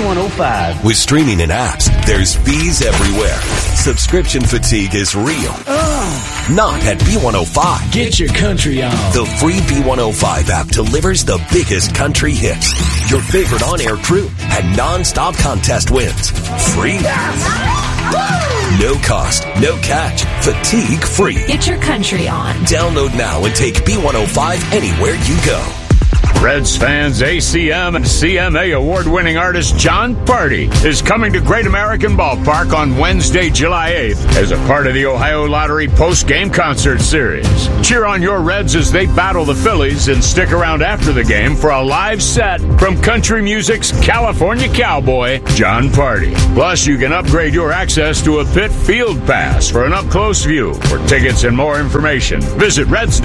B105. With streaming and apps, there's fees everywhere. Subscription fatigue is real. Not at B105. Get your country on. The free B105 app delivers the biggest country hits, your favorite on-air crew, and non-stop contest wins. Free. No cost, no catch, fatigue free. Get your country on. Download now and take B105 anywhere you go. Reds fans, ACM and CMA award-winning artist Jon Pardi is coming to Great American Ballpark on Wednesday, July 8th as a part of the Ohio Lottery post-game concert series. Cheer on your Reds as they battle the Phillies and stick around after the game for a live set from country music's California cowboy, Jon Pardi. Plus, you can upgrade your access to a pit field pass for an up-close view. For tickets and more information, visit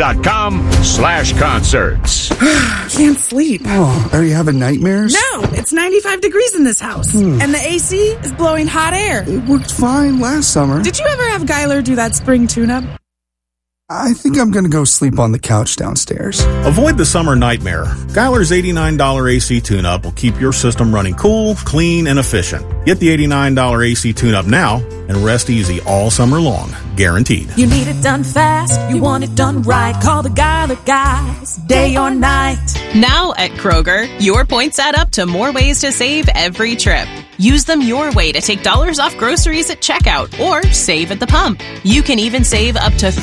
Reds.com/concerts. Can't sleep. Oh, are you having nightmares? No, it's 95 degrees in this house. And the AC is blowing hot air. It worked fine last summer. Did you ever have Geiler do that spring tune-up? I think I'm going to go sleep on the couch downstairs. Avoid the summer nightmare. Geiler's $89 AC tune-up will keep your system running cool, clean, and efficient. Get the $89 AC tune-up now and rest easy all summer long. Guaranteed. You need it done fast. You want it done right. Call the Geiler guys, day or night. Now at Kroger, your points add up to more ways to save every trip. Use them your way to take dollars off groceries at checkout or save at the pump. You can even save up to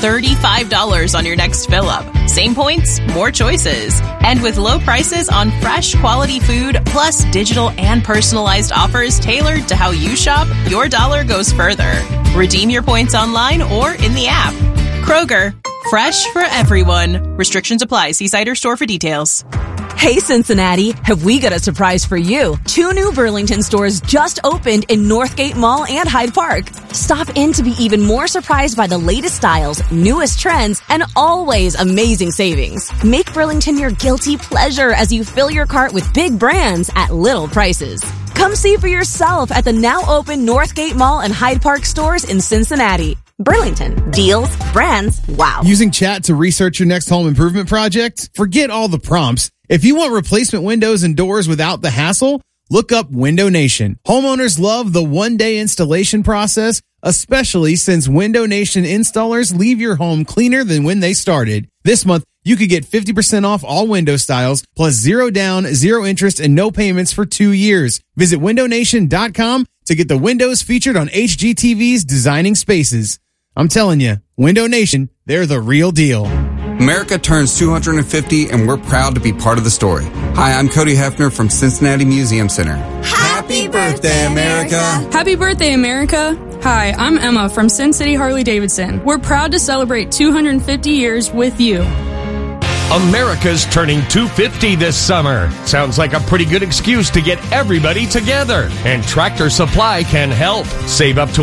$35 on your next fill-up. Same points, more choices. And with low prices on fresh, quality food, plus digital and personalized offers tailored to how you shop, your dollar goes further. Redeem your points online or in the app. Kroger, fresh for everyone. Restrictions apply. See site or store for details. Hey Cincinnati, have we got a surprise for you? 2 new Burlington stores just opened in Northgate Mall and Hyde Park. Stop in to be even more surprised by the latest styles, newest trends, and always amazing savings. Make Burlington your guilty pleasure as you fill your cart with big brands at little prices. Come see for yourself at the now open Northgate Mall and Hyde Park stores in Cincinnati. Burlington. Deals, brands, wow. Using chat to research your next home improvement project? Forget all the prompts. If you want replacement windows and doors without the hassle, look up Window Nation. Homeowners love the one-day installation process, especially since Window Nation installers leave your home cleaner than when they started. This month, you could get 50% off all window styles, plus 0 down, 0 interest, and no payments for 2 years. Visit windownation.com to get the windows featured on HGTV's Designing Spaces. I'm telling you, Window Nation, they're the real deal. America turns 250, and we're proud to be part of the story. Hi, I'm Cody Hefner from Cincinnati Museum Center. Happy birthday, America! Happy birthday, America! Hi, I'm Emma from Sin City Harley-Davidson. We're proud to celebrate 250 years with you. America's turning 250 this summer. Sounds like a pretty good excuse to get everybody together. And Tractor Supply can help. Save up to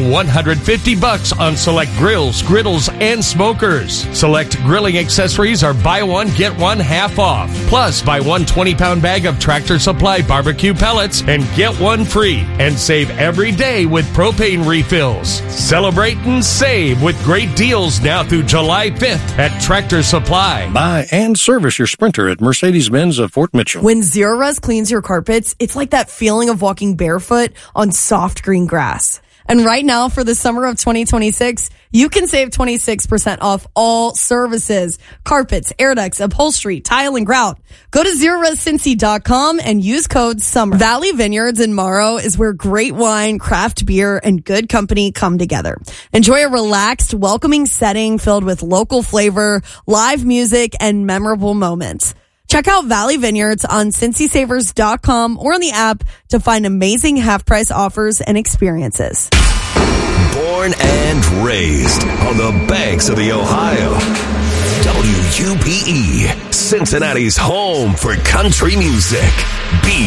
$150 on select grills, griddles, and smokers. Select grilling accessories are buy one, get one half off. Plus, buy one 20-pound bag of Tractor Supply barbecue pellets and get one free. And save every day with propane refills. Celebrate and save with great deals now through July 5th at Tractor Supply. Buy and service your Sprinter at Mercedes-Benz of Fort Mitchell. When Zerorez cleans your carpets, it's like that feeling of walking barefoot on soft green grass. And right now, for the summer of 2026, you can save 26% off all services. Carpets, air ducts, upholstery, tile, and grout. Go to ZerorezCincy.com and use code SUMMER. Valley Vineyards in Morrow is where great wine, craft beer, and good company come together. Enjoy a relaxed, welcoming setting filled with local flavor, live music, and memorable moments. Check out Valley Vineyards on CincySavers.com or on the app to find amazing half-price offers and experiences. Born and raised on the banks of the Ohio. WUPE, Cincinnati's home for country music.